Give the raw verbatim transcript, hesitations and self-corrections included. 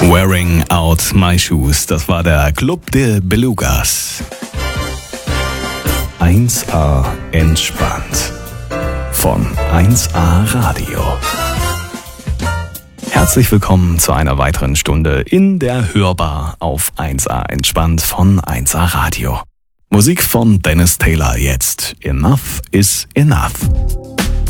Wearing Out My Shoes, das war der Club de Belugas. eins A entspannt von eins A Radio. Herzlich willkommen zu einer weiteren Stunde in der Hörbar auf eins A entspannt von eins A Radio. Musik von Dennis Taylor jetzt. Enough is enough.